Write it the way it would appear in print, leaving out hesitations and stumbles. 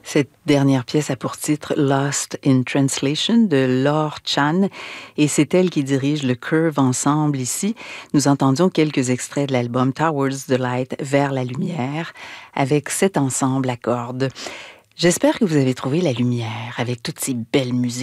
Cette dernière pièce a pour titre Lost in Translation de Laure Chan et c'est elle qui dirige le Curve Ensemble ici. Nous entendions quelques extraits de l'album Towards the Light, Vers la lumière, avec cet ensemble à cordes. J'espère que vous avez trouvé la lumière avec toutes ces belles musiques.